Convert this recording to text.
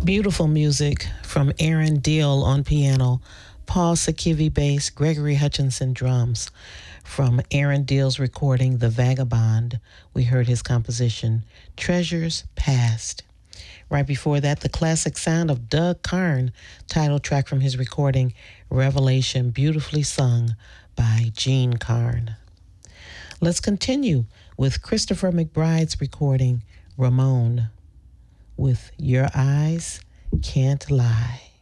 Beautiful music from Aaron Deal on piano, Paul Sakivi bass, Gregory Hutchinson drums. From Aaron Deal's recording, The Vagabond, we heard his composition, Treasures Past. Right before that, the classic sound of Doug Karn, title track from his recording, Revelation, beautifully sung by Gene Karn. Let's continue with Christopher McBride's recording, Ramon, with Your Eyes Can't Lie.